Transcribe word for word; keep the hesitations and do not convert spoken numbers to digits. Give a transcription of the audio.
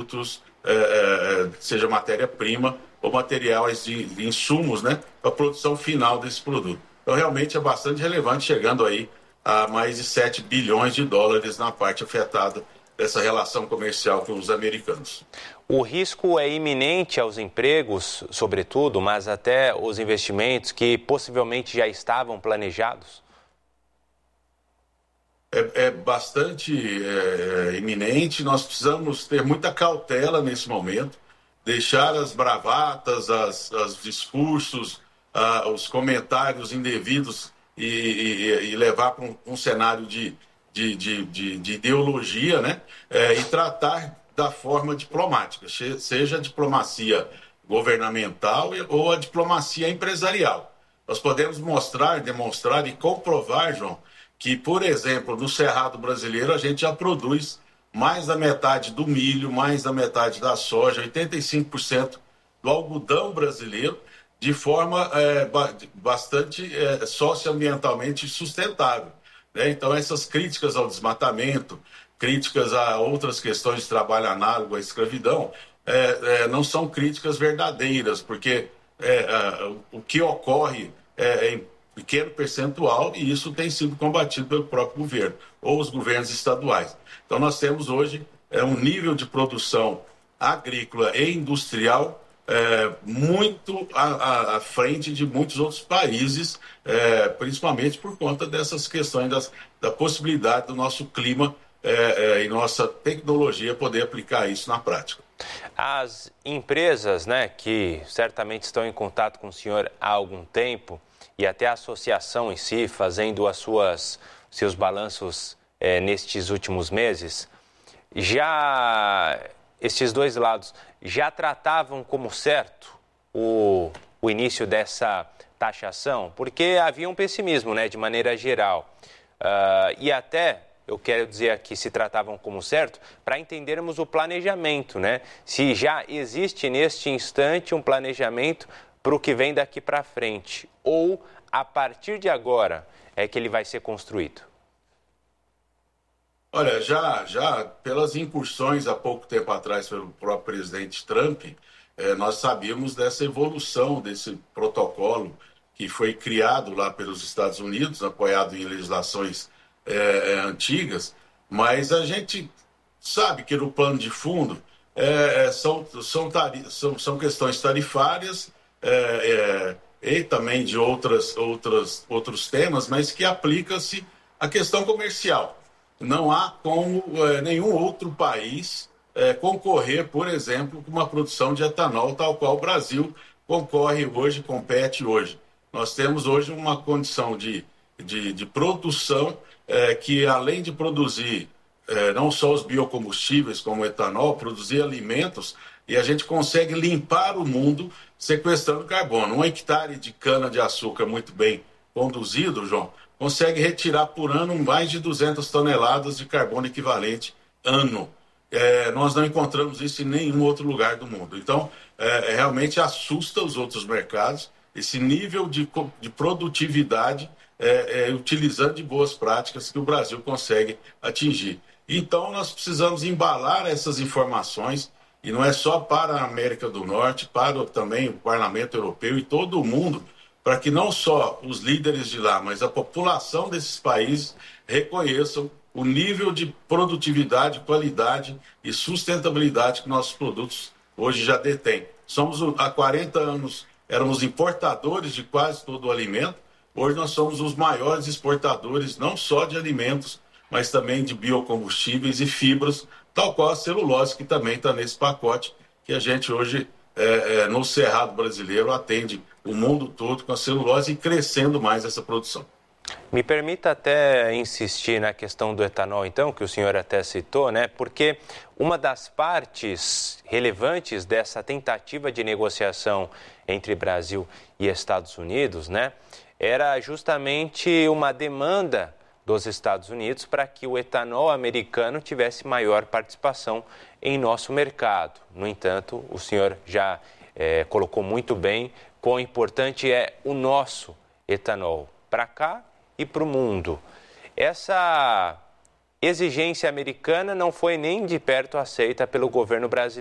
produtos, é, seja matéria-prima ou materiais de, de insumos, né, para a produção final desse produto. Então, realmente é bastante relevante, chegando aí a mais de sete bilhões de dólares na parte afetada dessa relação comercial com os americanos. O risco é iminente aos empregos, sobretudo, mas até os investimentos que possivelmente já estavam planejados? É, é bastante é, iminente. Nós precisamos ter muita cautela nesse momento, deixar as bravatas, as, os discursos, ah, os comentários indevidos e, e, e levar para um, um cenário de, de, de, de, de ideologia, né? É, e tratar da forma diplomática, seja a diplomacia governamental ou a diplomacia empresarial. Nós podemos mostrar, demonstrar e comprovar, João, que, por exemplo, no Cerrado brasileiro a gente já produz mais da metade do milho, mais da metade da soja, oitenta e cinco por cento do algodão brasileiro, de forma é, bastante é, socioambientalmente sustentável, né? Então, essas críticas ao desmatamento, críticas a outras questões de trabalho análogo à escravidão, é, é, não são críticas verdadeiras, porque é, é, o que ocorre é em pequeno percentual e isso tem sido combatido pelo próprio governo ou os governos estaduais. Então, nós temos hoje é, um nível de produção agrícola e industrial é, muito à, à frente de muitos outros países, é, principalmente por conta dessas questões das, da possibilidade do nosso clima É, é, e nossa tecnologia poder aplicar isso na prática. As empresas, né, que certamente estão em contato com o senhor há algum tempo, e até a associação em si, fazendo as suas, seus balanços é, nestes últimos meses, já, estes dois lados, já tratavam como certo o, o início dessa taxação? Porque havia um pessimismo, né, de maneira geral, uh, e até... eu quero dizer aqui, se tratavam como certo, para entendermos o planejamento, né? Se já existe neste instante um planejamento para o que vem daqui para frente, ou a partir de agora é que ele vai ser construído? Olha, já, já pelas incursões há pouco tempo atrás pelo próprio presidente Trump, eh, nós sabíamos dessa evolução desse protocolo que foi criado lá pelos Estados Unidos, apoiado em legislações É, é, antigas, mas a gente sabe que no plano de fundo é, são, são, tari, são, são questões tarifárias é, é, e também de outras, outras, outros temas, mas que aplica-se à questão comercial. Não há como é, nenhum outro país é, concorrer, por exemplo, com uma produção de etanol tal qual o Brasil concorre hoje, compete hoje. Nós temos hoje uma condição de, de, de produção É, que além de produzir é, não só os biocombustíveis como o etanol, produzir alimentos, e a gente consegue limpar o mundo sequestrando carbono. Um hectare de cana-de-açúcar muito bem conduzido, João, consegue retirar por ano mais de duzentas toneladas de carbono equivalente ano. É, nós não encontramos isso em nenhum outro lugar do mundo. Então, é, realmente assusta os outros mercados, esse nível de, de produtividade É, é, utilizando de boas práticas que o Brasil consegue atingir. Então, nós precisamos embalar essas informações, e não é só para a América do Norte, para também o Parlamento Europeu e todo o mundo, para que não só os líderes de lá, mas a população desses países reconheçam o nível de produtividade, qualidade e sustentabilidade que nossos produtos hoje já detêm. Somos, há quarenta anos, éramos importadores de quase todo o alimento. Hoje nós somos os maiores exportadores, não só de alimentos, mas também de biocombustíveis e fibras, tal qual a celulose, que também está nesse pacote, que a gente hoje, é, é, no Cerrado brasileiro, atende o mundo todo com a celulose e crescendo mais essa produção. Me permita até insistir na questão do etanol, então, que o senhor até citou, né? Porque uma das partes relevantes dessa tentativa de negociação entre Brasil e Estados Unidos, né, era justamente uma demanda dos Estados Unidos para que o etanol americano tivesse maior participação em nosso mercado. No entanto, o senhor já é, colocou muito bem quão importante é o nosso etanol para cá e para o mundo. Essa exigência americana não foi nem de perto aceita pelo governo brasileiro.